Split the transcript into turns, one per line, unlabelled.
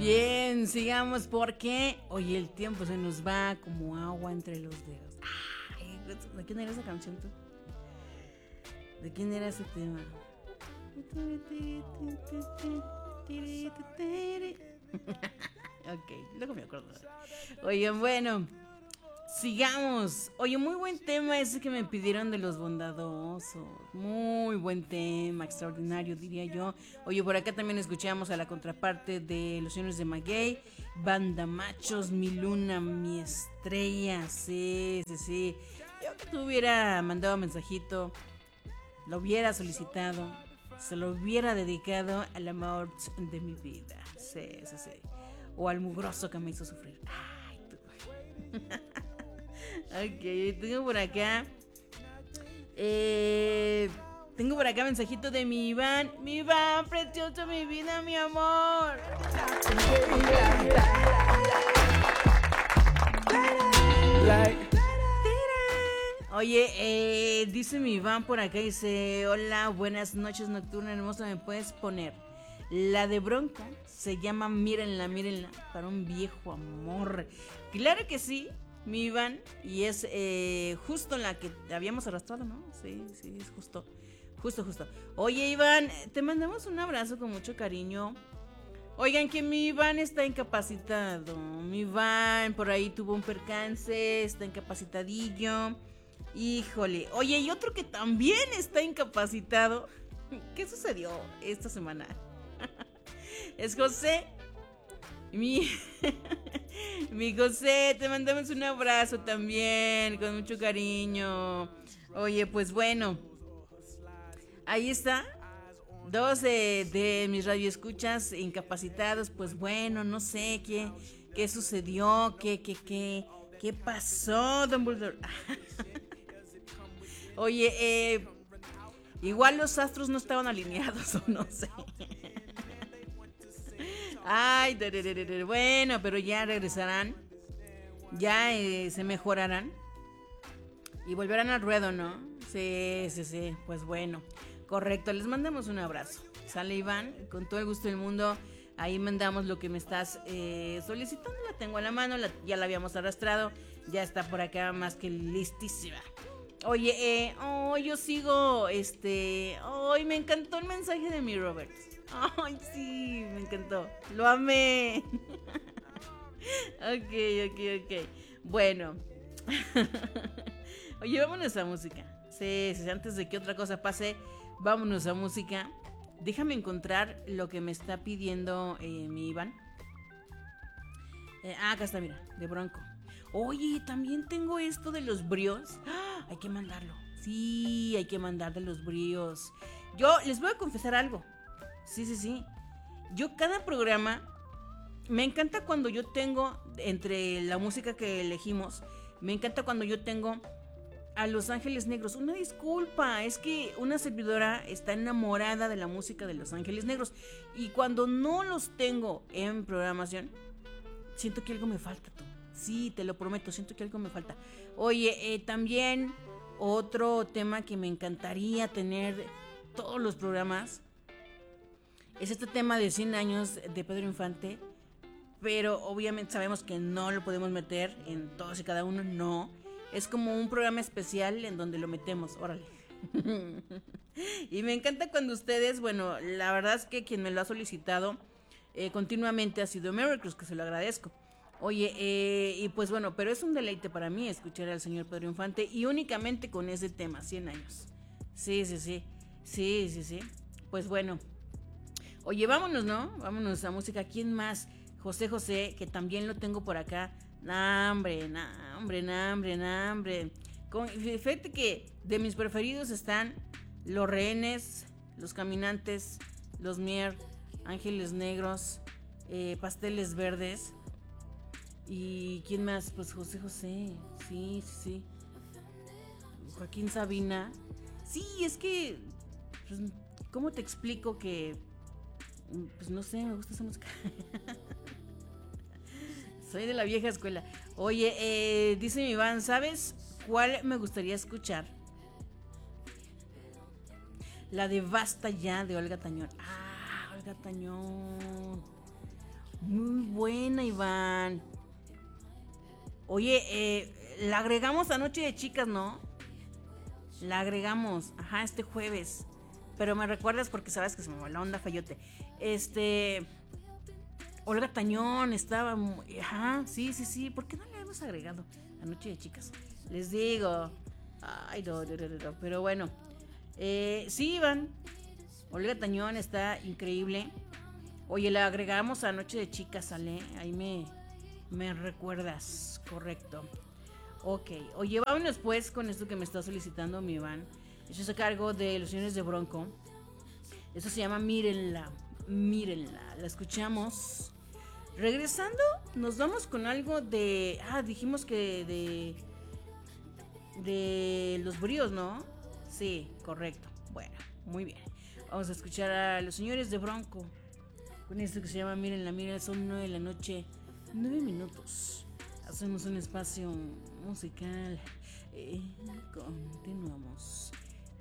Bien, sigamos porque, oye, el tiempo se nos va como agua entre los dedos. Ay, ¿de quién era esa canción tú? ¿De quién era ese tema? Ok, luego me acuerdo. Oye, bueno, sigamos. Oye, muy buen tema ese que me pidieron de los bondadosos. Muy buen tema, extraordinario diría yo. Oye, por acá también escuchamos a la contraparte de Los Señores de Maguey. Banda Machos, mi luna, mi estrella. Sí, sí, sí. Yo que te hubiera mandado mensajito, lo hubiera solicitado, se lo hubiera dedicado al amor de mi vida. Sí, sí, sí. O al mugroso que me hizo sufrir. Ay, tú. Ok, tengo por acá. Tengo por acá mensajito de mi Iván. Mi Iván, precioso, mi vida, mi amor. Oye, dice mi Iván por acá, dice, hola, buenas noches, nocturna hermosa, ¿me puedes poner? La de Bronco se llama Mírenla, mírenla, para un viejo amor. Claro que sí, mi Iván, y es justo la que habíamos arrastrado, ¿no? Sí, sí, es justo, justo, justo. Oye, Iván, te mandamos un abrazo con mucho cariño. Oigan, que mi Iván está incapacitado. Mi Iván por ahí tuvo un percance, está incapacitadillo. Híjole. Oye, y otro que también está incapacitado. ¿Qué sucedió esta semana? Es José. Mi, mi José, te mandamos un abrazo también, con mucho cariño. Oye, pues bueno, ahí está. Dos de mis radioescuchas incapacitados, pues bueno, no sé qué sucedió, qué pasó, Dumbledore. Oye, igual los astros no estaban alineados, o no sé. Ay, bueno, pero ya regresarán, ya se mejorarán y volverán al ruedo, ¿no? Sí, sí, sí, pues bueno. Correcto, les mandamos un abrazo. Sale Iván, con todo el gusto del mundo. Ahí mandamos lo que me estás solicitando. La tengo a la mano, ya la habíamos arrastrado. Ya está por acá más que listísima. Oye, yo sigo, hoy me encantó el mensaje de mi Robert. Ay, sí, me encantó. Lo amé. Ok. Bueno. Oye, vámonos a música. Sí, antes de que otra cosa pase, vámonos a música. Déjame encontrar lo que me está pidiendo mi Iván. Acá está, mira, de Bronco. Oye, también tengo esto de los bríos. Hay que mandarlo. Sí, hay que mandar de los bríos. Yo les voy a confesar algo. Sí. Yo cada programa me encanta cuando yo tengo, entre la música que elegimos, me encanta cuando yo tengo a Los Ángeles Negros. Una disculpa, es que una servidora está enamorada de la música de Los Ángeles Negros. Y cuando no los tengo en programación, siento que algo me falta, tú. Sí, te lo prometo, siento que algo me falta. Oye, también otro tema que me encantaría tener todos los programas es este tema de 100 años de Pedro Infante. Pero obviamente sabemos que no lo podemos meter en todos y cada uno, no. Es como un programa especial en donde lo metemos, órale. Y me encanta cuando ustedes, bueno, la verdad es que quien me lo ha solicitado continuamente ha sido Miracruz, que se lo agradezco. Oye, y pues bueno, pero es un deleite para mí escuchar al señor Pedro Infante y únicamente con ese tema, 100 años. Sí. Pues bueno. Oye, vámonos, ¿no? Vámonos a música. ¿Quién más? José, que también lo tengo por acá. Nambre. Fíjate que de mis preferidos están Los Rehenes, Los Caminantes, Los Mier, Ángeles Negros, Pasteles Verdes. ¿Y quién más? Pues José. Sí. Joaquín Sabina. Sí, es que, pues, ¿cómo te explico que, pues no sé, me gusta esa música? Soy de la vieja escuela. Oye, dice mi Iván, ¿sabes cuál me gustaría escuchar? La de Basta Ya, de Olga Tañón. Olga Tañón. Muy buena, Iván. Oye, la agregamos a Noche de Chicas, ¿no? La agregamos, ajá, este jueves. Pero me recuerdas porque sabes que se me va la onda, Fayote. Olga Tañón estaba... Ajá, sí. ¿Por qué no la hemos agregado a Noche de Chicas? Les digo. Ay, no. Pero bueno. Sí, Iván. Olga Tañón está increíble. Oye, la agregamos a Noche de Chicas, ¿sale? Ahí me recuerdas. Correcto. Ok. Oye, vámonos pues con esto que me está solicitando mi Iván. Eso es a cargo de los señores de Bronco. Eso se llama Mírenla. La escuchamos. Regresando, nos vamos con algo de... dijimos que de los bríos, ¿no? Sí, correcto. Bueno, muy bien. Vamos a escuchar a los señores de Bronco con esto que se llama Mírenla, son 9 de la noche, 9 minutos. Hacemos un espacio musical